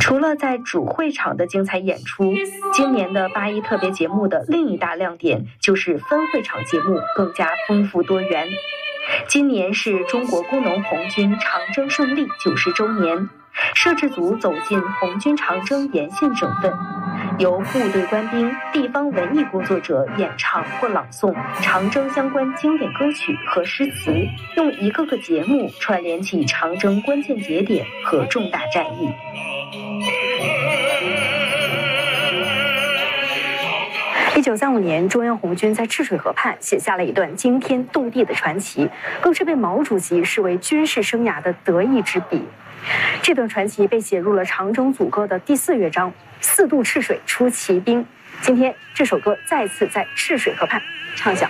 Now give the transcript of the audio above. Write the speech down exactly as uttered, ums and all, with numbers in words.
除了在主会场的精彩演出，今年的八一特别节目的另一大亮点就是分会场节目更加丰富多元。今年是中国工农红军长征胜利九十周年，摄制组走进红军长征沿线省份，由部队官兵、地方文艺工作者演唱或朗诵长征相关经典歌曲和诗词，用一个个节目串联起长征关键节点和重大战役。 一九三五年，中央红军在赤水河畔写下了一段惊天动地的传奇，更是被毛主席视为军事生涯的得意之笔。这段传奇被写入了《长征组歌》的第四乐章“四渡赤水出奇兵”。今天，这首歌再次在赤水河畔唱响。